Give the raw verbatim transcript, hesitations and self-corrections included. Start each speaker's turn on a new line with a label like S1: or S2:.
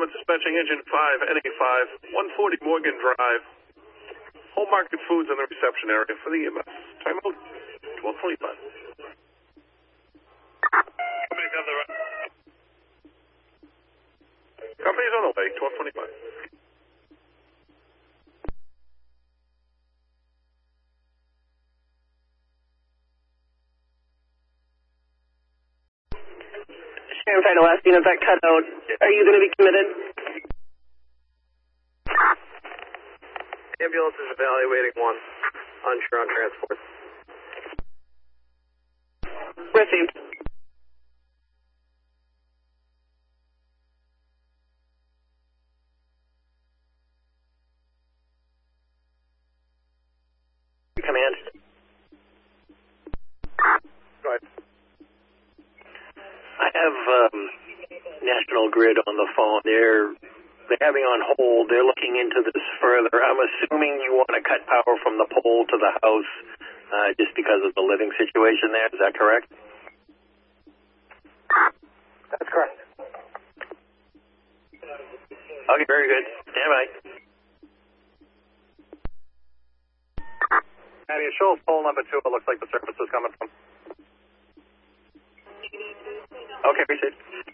S1: Department dispatching engine five, N A five, one forty Morgan Drive. Home Market Foods in the reception area for the E M S. Time out, twelve twenty-five.
S2: Company's on the run.
S1: Company's on the way, twelve twenty-five.
S3: Sharon Final last unit that cut out. Are you going to be committed?
S4: Ambulance is evaluating one. Unsure on transport.
S3: Received.
S4: Command. Go ahead.
S5: I have um, National Grid on the phone. They're they're having on hold. They're looking into this further. I'm assuming you want to cut power from the pole to the house uh, just because of the living situation there. Is that correct?
S4: That's correct.
S5: Okay, very good. Stand by.
S4: Patty, show us pole number two. It looks like the service is coming from.
S5: Okay, appreciate it.